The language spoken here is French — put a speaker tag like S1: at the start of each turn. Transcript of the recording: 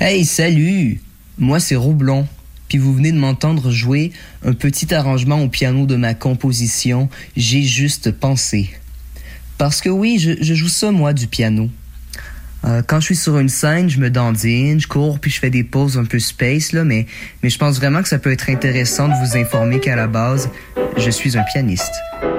S1: Hey, salut! Moi, c'est Roublon. Puis vous venez de m'entendre jouer un petit arrangement au piano de ma composition J'ai juste pensé. Parce que oui, je joue ça, moi, du piano. Quand je suis sur une scène, je me dandine, je cours puis je fais des pauses un peu space, là, mais je pense vraiment que ça peut être intéressant de vous informer qu'à la base, je suis un pianiste.